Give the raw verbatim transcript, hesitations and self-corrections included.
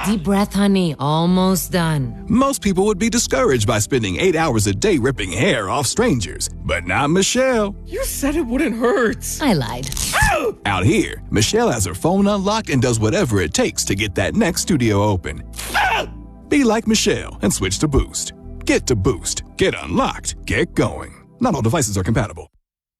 Deep breath, honey. Almost done. Most people would be discouraged by spending eight hours a day ripping hair off strangers, but not Michelle. You said it wouldn't hurt. I lied. Ow! Out here, Michelle has her phone unlocked and does whatever it takes to get that next studio open. Ow! Be like Michelle and switch to Boost. Get to Boost. Get unlocked. Get going. Not all devices are compatible.